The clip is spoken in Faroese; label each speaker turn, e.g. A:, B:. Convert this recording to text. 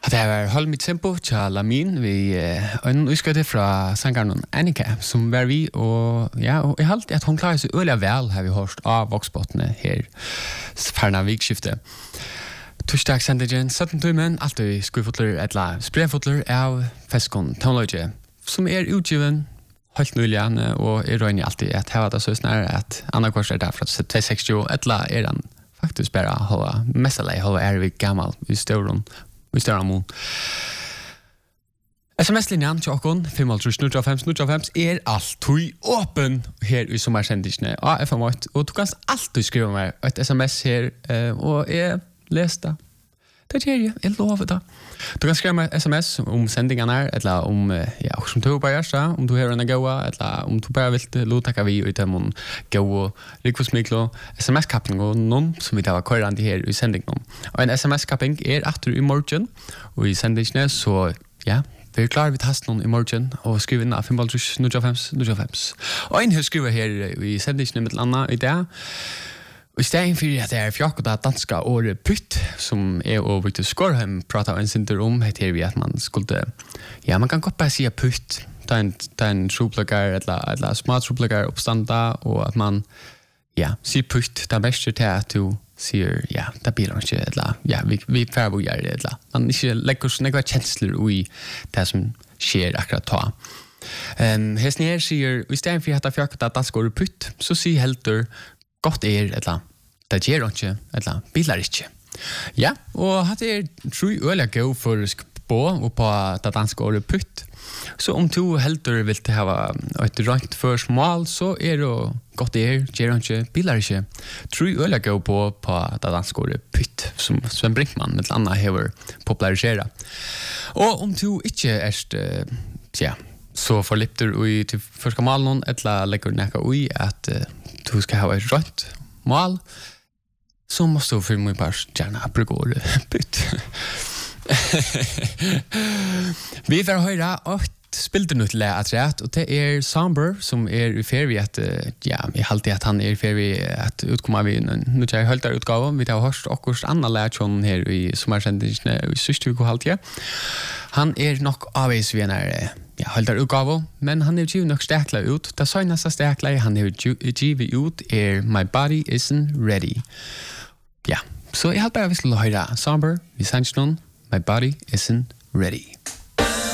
A: Det var Hold mitt tempo til Lamin vi en uskøtte fra sangeren Annika som var vi og jeg halte at hun klarer seg øyelig vel har vi hørt av voksbottene her færne vikskiftet. Torsdagssendingen 17 timen, alltid skuffotler eller sprefotler av Feskon Tonløyge som utgiven helt nylig og røyner alltid at her var det så snart at Anna Kors der fra 260 eller han faktisk bare holde messelei, holde vi gammal i støren vi står amon. SMS-linjen til okkon 5-0-0-5 alltid åpen her i sommersendisene av FM8 og du kan alltid skrive meg et SMS her og jeg leser det. Det gjør jeg lover det. Du kan skrive meg SMS om sendingene eller om som du bare gjør om du har en gåa eller om du bare vil låta vi ut av en gåa rikvåsmyklo SMS-kapping og noen som vi har køyrande her i sendingen. Og en SMS-kapping atter i morgen og i sendingene så vi klar vi tast noen i morgen og skriver inn av 5-0-0-5. Og en skriver her i sendingene med annet i dag og i stedet for at det fjokk det danska året pytt som og Victor Skorheim pratet en sinter om heter vi at man skulle man kan godt bare si pytt ta en troplaggar eller små troplaggar oppstanda og at man sier pytt det beste til at du sier det blir ikke eller vi færre gjør det eller man ikke legger sånne kjensler i det som skjer akkurat ta hesten her sier i stedet for at det fjokk det danska året pytt så sier helter godt eller det gjør ikke, eller bilar ikke. Ja, og det tror jeg øyelig gå for spå og på det danske året putt. Så om du helter vil ha et rønt førsmål, så det godt gjør ikke, bilar ikke. Tror jeg øyelig gå på det danske året putt, som Sven Brinkmann med et annet hever popularisere. Og om du ikke så forlipter ui til første malen, eller legger nekka ui at du skal ha et rønt mål, så måste du för mig bara gärna bruka bytt. Vi får höra och spilte nu till att rätt och det Somber som i ferie att jag alltid att han i ferie att utkomma vi nu jag höll där utgåvan vi har hört också andra lärdjon här i sommarsändningen i sista veckan halt han nog avvis vi när höll där utgåvan men han är ju nog stäkla ut det så nästa stäkla han är ju ut My Body Isn't Ready. Så jag hade bara visst höra Somber vi sänds någon My Body Isn't Ready.